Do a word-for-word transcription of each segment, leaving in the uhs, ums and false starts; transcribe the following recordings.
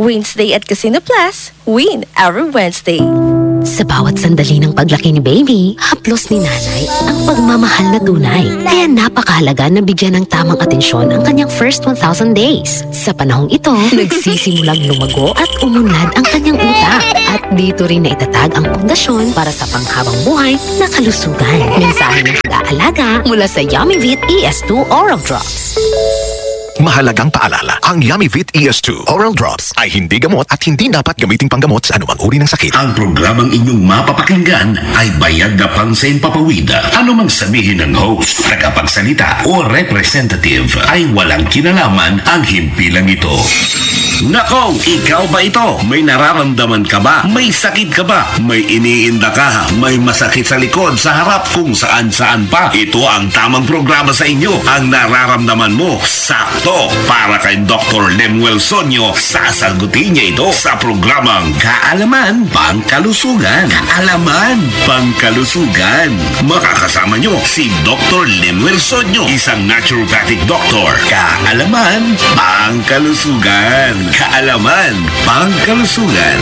Wednesday at Casino Plus, win every Wednesday. Sa bawat sandali ng paglaki ni baby, haplos ni nanay ang pagmamahal na tunay. Kaya napakahalaga na bigyan ng tamang atensyon ang kanyang first one thousand days. Sa panahong ito, nagsisimulang lumago at umunlad ang kanyang utak. At dito rin na itatag ang pundasyon para sa panghabang buhay na kalusugan. Mensahe ng pag-aalaga mula sa Yummyvit E S two Oral Drops. Mahalagang paalala, ang Yummyvit E S two Oral Drops ay hindi gamot at hindi dapat gamiting panggamot sa anumang uri ng sakit. Ang programang inyong mapapakinggan ay bayad na pang sa impapawid. Ano mang sabihin ng host, tagapagsalita o representative ay walang kinalaman ang himpilang ito. Nako, ikaw ba ito? May nararamdaman ka ba? May sakit ka ba? May iniinda ka? May masakit sa likod, sa harap, kung saan-saan pa? Ito ang tamang programa sa inyo. Ang nararamdaman mo, sakto. Para kay Doctor Lemuel Sonyo, sasagutin niya ito sa programang Kaalaman Pangkalusugan. Kaalaman Pangkalusugan. Makakasama niyo si Doctor Lemuel Sonyo, isang naturopathic doctor. Kaalaman Pangkalusugan. Kaalaman Pangkalusugan.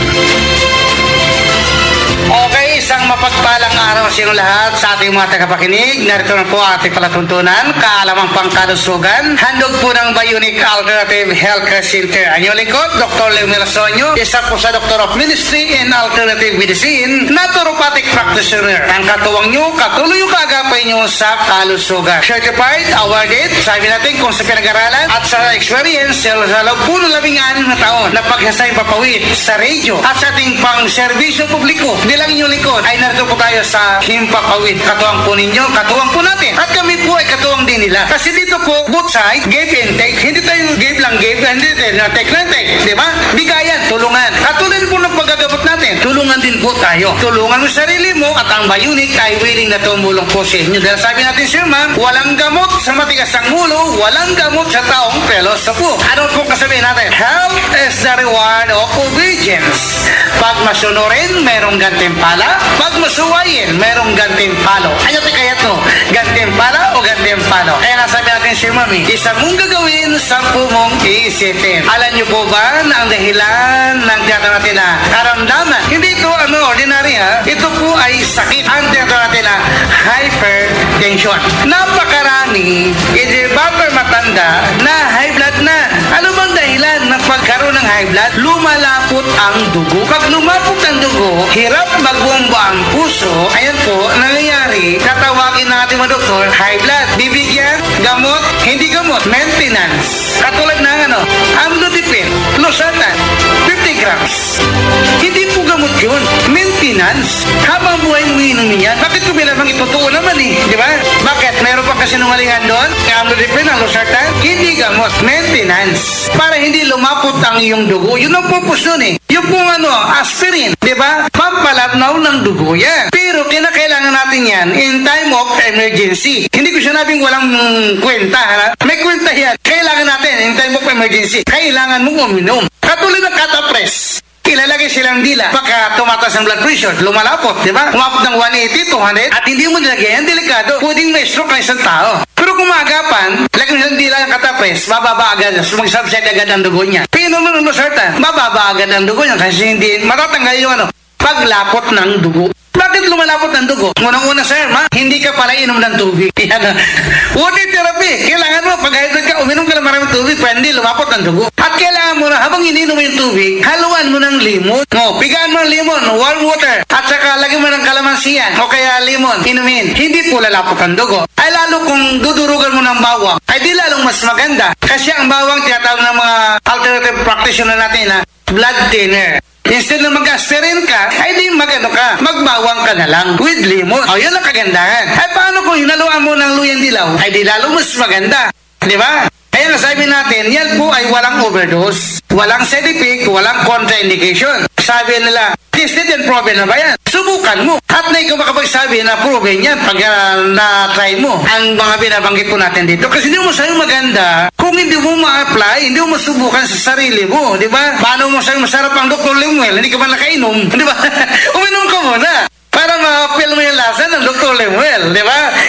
Okay, isang mapagpalang araw sa inyo lahat sa ating mga tagapakinig. Narito na po ating palatuntunan, Kaalamang Pangkalusugan. Handog po ng Bionic Alternative Healthcare Center. Ang inyong lingkod, Doctor Lemuel Sonyo, isa po sa Doctor of Ministry in Alternative Medicine, naturopathic practitioner. Ang katuwang nyo, katuloy yung kaagapay nyo sa kalusugan. Certified, awarded, sabi natin kung sa pinag-aralan at sa experience sa loob po ng labing anim na taon na paghasay papawid sa radio at sa ating pang-serbisyo publiko. Bilang inyong likod ay narito po tayo sa Himpapawid. Katuwang po ninyo, katuwang po natin. At kami po ay katuwang din nila. Kasi dito po, both side, give and take. Hindi tayo give lang give, hindi tayo na take lang take. Di ba? Bigayan, tulungan. Katulad po ng paggagamot natin, tulungan din po tayo. Tulungan mo sarili mo at ang Bionic ay willing na tumulong po sa inyo. Dahil sabi natin, Sir Ma'am, walang gamot sa matigas ang ulo, walang gamot sa taong pelos sa po. Ano po kasabihin natin? Health is the reward of obedience. Pag masunurin, merong gantimpala. Pag masuwayin, merong gantimpalo. Ano tayo kaya ito? Gantimpala o gantimpalo? Kaya nga sabi natin, Sir Mami, isa mong gagawin, sampu mong iisipin. Alam niyo po ba na ang dahilan ng tiyatawag natin na karamdaman? Hindi ito ano, ordinary ha. Ito po ay sakit. Ang tiyatawag natin na hypertension. Napakarami, hindi ba matanda na high blood na? Ano bang dahilan ng pagkaroon ng high blood? Lumalapot ang dugo. Pag lumapot ang dugo, hirap magbomba ang puso. Ayan po, nangyayari, tatawagin ng ating mga doktor, high blood. Bibigyan, gamot, hindi gamot, maintenance. Katulad ng ano, amlodipine, losartan, fifty grams. Hindi po gamot yun. Maintenance. Habang buhay mo inumin yan. Bakit ko binabang itutuo naman eh? Di ba? Bakit? Meron pa kasi nungalingan doon? Amlodipine, ang losartan, hindi gamot. Maintenance. Para hindi lumapot ang iyong dugo. Yun ang purpose nun eh. Yung pong ano, aspirin. Di ba? Pampalabnaw ng dugo yan. Pero kinakailangan natin yan in time of emergency. Hindi ko sinabing walang kwenta. Ha? May kwenta yan. Kailangan natin in time of emergency. Kailangan mong uminom. Katulad ng catapres. Ilalagay silang dila. Pagka tumataas ang blood pressure, lumalapot, di ba? Umapot ng one eighty, two hundred, at hindi mo nilagay yan, delikado. Pwedeng may stroke ng isang tao. Pero kung maagapan, lagyan silang dila ng katapres, bababa agad, mag-subside agad ang dugo niya. Pinom ng losartan, bababa agad ang dugo niya kasi hindi matatanggal yung ano, paglapot ng dugo. Bakit lumalapot ng dugo? Unang-una, sir, ma, hindi ka pala inom ng tubig. Yan. Water therapy. Kailangan mo, pag hydrate ka, uminom ka ng maraming tubig, para hindi lumapot ng dugo. At kailangan mo na, habang ininom mo yung tubig, haluan mo ng limon. O, pigaan mo ng limon, warm water. At saka, lagyan mo ng kalamansiyan, o kaya limon, inumin. Hindi po lalapot ang dugo. Ay lalo kung dudurugan mo ng bawang, ay di lalong mas maganda. Kasi ang bawang, tinatawag ng mga alternative practitioner natin na blood thinner. Instead na mag-aspirin ka, ay di mag-ano ka, magbawang ka na lang with lemon. O, yun ang kagandahan. Ay paano kung hinaluan mo ng luyang dilaw? Ay di lalo mas maganda. Di ba? Kaya nasabi natin, yan po ay walang overdose, walang side effect, walang contraindication. Sabi nila, tested and proven na ba yan? Subukan mo. At na ikaw makapagsabi na proven yan pag uh, na-try mo ang mga binabanggit po natin dito. Kasi hindi mo sa'yo maganda kung hindi mo ma-apply, hindi mo masubukan sa sarili mo. Di ba? Paano mo sa'yo masarap ang Doctor Lemuel? Hindi ka ba nakainom? Di ba? Uminom ka muna para ma-feel mo yung lasa ng Doctor Lemuel. Di ba? Ganun po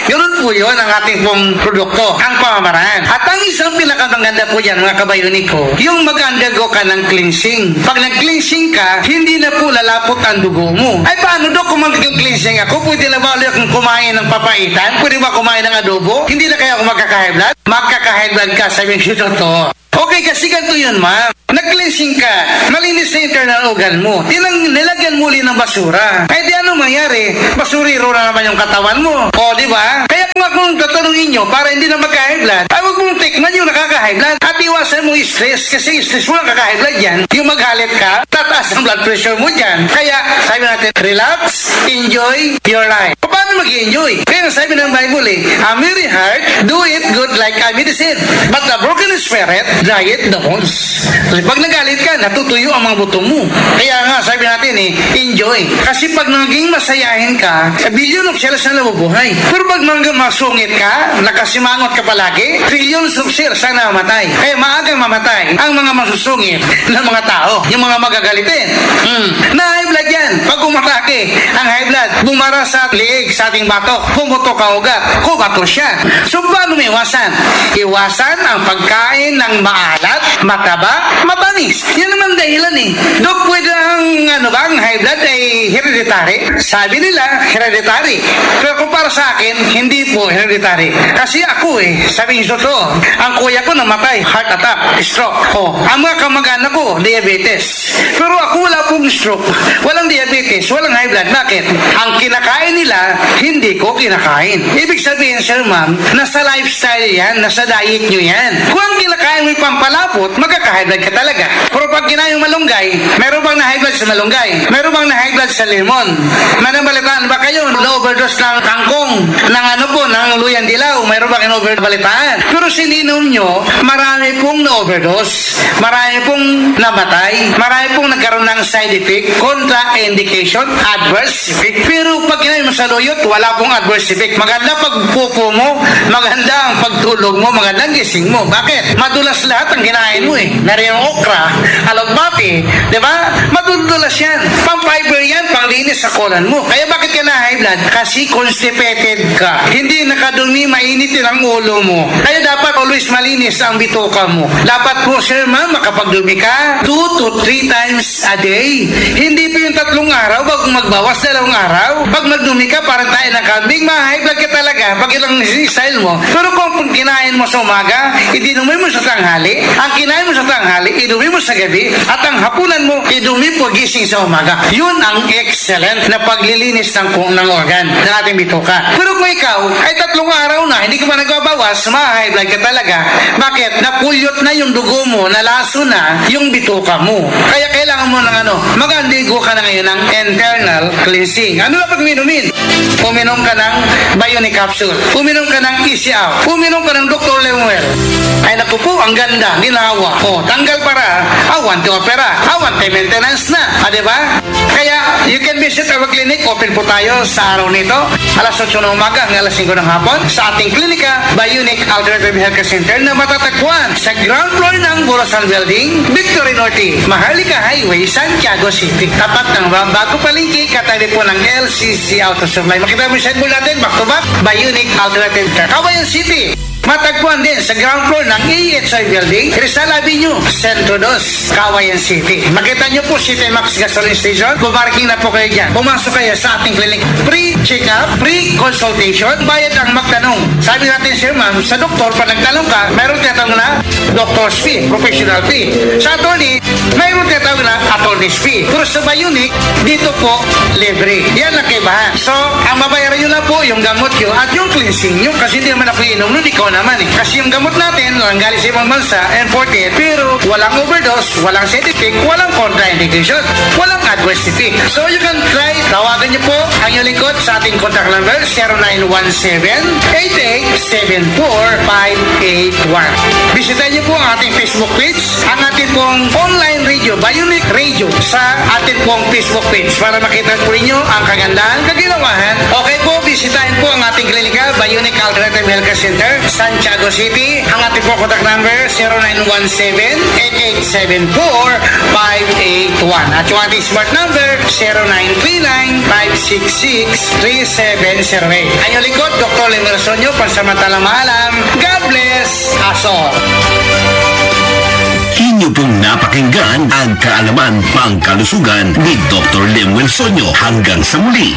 po yun ang ating pong produkto, ang pamamaraan. At ang isang pinakamaganda po yan, mga kabayunik ko, yung mag-undergo ka ng cleansing. Pag nag-cleansing ka, hindi na po lalapot ang dugo mo. Ay paano, Dok, kung mag-cleansing ako? Pwede na ba ulit akong kumain ng papaitan? Pwede ba kumain ng adobo? Hindi na kaya ako magkaka-high blood? Magkaka-high blood ka, sabi ko totoo. Okay, kasi ganito yun, ma'am. Nag-cleansing ka, malinis na internal organ mo. Tinang nilagyan muli ng basura. Ay di ano mangyari? Basuriro na naman yung katawan mo. O, di ba? Kaya kung akong tatanungin nyo, para hindi na magka-high blood, ay huwag mong tikman yung nakaka-high blood. At iwasan mo yung stress, kasi stress mo nakaka-high blood yan. Yung maghalit ka, tataas ang blood pressure mo dyan. Kaya, sabi natin, relax, enjoy your life. Paano mag-enjoy? Kaya sabi ng Bible eh, a merry heart, do it good like a medicine. But the broken spirit, diet the bones. Kasi pag nagalit ka, natutuyo ang mga buto mo. Kaya nga, sabi natin eh, enjoy. Kasi pag naging masayahin ka, a billion of cells na nabubuhay. Pero pag mga masungit ka, nakasimangot ka palagi, trillions of cells na namatay. Kaya maagang mamatay ang mga masusungit ng mga tao, yung mga magagalitin. Hmm. Na high blood yan. Pag umatake, ang high blood, bumara sa liig sa ating batok, pumutok ka ugat, kubato siya. So, paano may iwasan? Iwasan ang pagkain ng maalat, mataba, matamis. Yan naman dahilan eh. Dok, pwede ang ano ba, ang high blood ay hereditary? Sabi nila, hereditary. Pero kung para sa akin, hindi po hereditary. Kasi ako eh, sabi niyo to, ang kuya ko namatay, heart attack, stroke. Oh, ang mga kamag-anak ko, diabetes. Pero ako wala pong stroke, walang diabetes, walang high blood. Bakit? Ang kinakain nila, hindi ko kinakain. Ibig sabihin, sir ma'am, nasa lifestyle yan, nasa diet nyo yan. Kung ang kinakain mo yung pampalapot, magkaka-high blood ka talaga. Pero pag kinain yung malunggay, meron bang na-high blood sa malunggay? Meron bang na-high blood sa lemon? Manabalitaan ba kayo? Na-overdose ng kangkong, ng ano po, ng luyang dilaw, meron ba kayo overdose? Pero sininom nyo, marami pong na-overdose, marami pong namatay, marami pong nagkaroon ng side effect, contraindication, adverse effect. Pero pag kinain mo sa luyot, wala pong adverse effect. Maganda pagpupo mo, maganda ang pagtulog mo, maganda ang gising mo. Bakit? Madulas lahat ang kinain mo eh. Nari yung okra, alagbati, di ba? Madudulas yan. Pang-fiber yan, panglinis sa kolan mo. Kaya bakit ka na high blood? Kasi constipated ka. Hindi nakadumi, mainitin ang ulo mo. Kaya dapat always malinis ang bituka mo. Dapat po, sir ma'am, makapagdumi ka two to three times a day. Hindi po yung tatlong araw, bago magbawas dalawang araw. Pag magdumi ka, parang tayo ng kambing, ma-high blood ka talaga pag ilang style mo. Pero kung kinain mo sa umaga, idinumi mo sa tanghali. Ang kinain mo sa tanghali, idumi mo sa gabi. At ang hapunan mo, idumi po gising sa umaga. Yun ang excellent na paglilinis ng kung ng organ ng ating bituka. Pero kung ikaw ay tatlong araw na, hindi ka pa nagbabawas, ma-high blood ka talaga. Bakit? Napulyot na yung dugo mo, nalaso na yung bituka mo. Kaya kailangan mo ng ano, mag-andigo ka na ngayon ng internal cleansing. Ano na pag minumin? Uminom ka ng Bionic Capsule. Uminom ka ng Easy Out. Uminom ka ng Doctor Lemuel. Ay naku po, ang ganda, ginawa. O, tanggal para, awan te opera, awan te maintenance na. Ah, diba? Kaya, you can visit our clinic. Open po tayo sa araw nito. alas otso ng umaga hanggang alas singko ng hapon. Sa ating klinika, Bionic Alternative Healthcare Center na matatagpuan sa ground floor ng Borosan Building, Victory Norte, Maharlika Highway, Santiago City. Tapat ng bago palengke, katabi po ng L C C Auto Supply. Makita mo yung signboard natin, back to back, Bionic Alternative Care. Kawayan City. Matagpuan din sa ground floor ng A H I Building, Rizal Avenue, Centro dos, Kawayan City. Makita nyo po City Max Gasoline Station. Bumarking na po kayo dyan. Pumasok kayo sa ating clinic. Pre-check-up, pre-consultation, bayad ang magtanong. Sabi natin, sir ma'am, sa doktor, pag nagtanong ka, mayroon tinatawag na doctor's fee, professional fee. Sa attorney, mayroon tinatawag na attorney's fee. Pero sa Bionic, dito po, libre. Yan ang kaibahan. So, ang mabayaran nyo na po yung gamot nyo at yung cleansing nyo kasi hindi naman ako inom nun, ikaw naman eh. Kasi yung gamot natin, ang galing sa ibang bansa, imported, pero walang overdose, walang side effect, walang contraindication, walang adverse effect. So you can try, tawagan niyo po ang inyong lingkod sa ating contact number zero nine one seven, eight eight seven four, five eight one. Bisitahin niyo po ang ating Facebook page, ang ating ating pong online radio, Bionic Radio, sa ating pong Facebook page para makita po ninyo ang kagandahan, kaginawahan. Okay po, bisitahin po ang ating klinika, Bionic Alternative Healthcare Center, Santiago City. Ang ating po contact number, zero nine one seven, eight eight seven four, five eight one. At yung ating smart number, zero nine three nine, five six six, three seven zero eight. Ang yung likod, Doctor Lemuel Sonyo, pansamantalang maalam. God bless us all. Inyo pong napakinggan ang kaalaman pangkalusugan ni Doctor Lemuel Sonyo. Hanggang sa muli.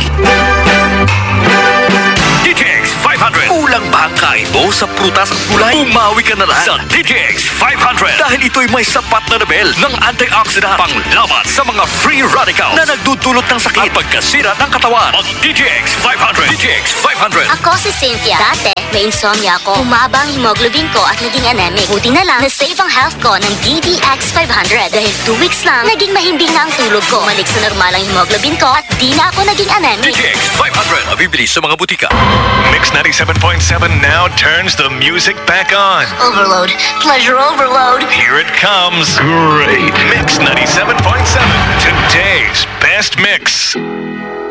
D T X five hundred. Kulang ba ang kain mo sa prutas at gulay? Umawi ka na lang sa D T X five hundred dahil ito'y may sapat na level ng antioxidant panglaban sa mga free radicals na nagdudulot ng sakit at pagkasira ng katawan. Mag D T X five hundred. D T X five hundred. Ako si Cynthia. Dati, may insomnia ako. Umaba ang hemoglobin ko at naging anemic. Buti na lang, na-save ang health ko ng D T X five hundred. Dahil two weeks lang, naging mahimbing na ang tulog ko. Balik sa normal ang hemoglobin ko at di na ako naging anemic. D T X five hundred. Mabibili sa mga butika. Mix ninety-seven point seven now turns the music back on. Overload. Pleasure overload. Here it comes. Great. Mix ninety-seven point seven. Today's best mix.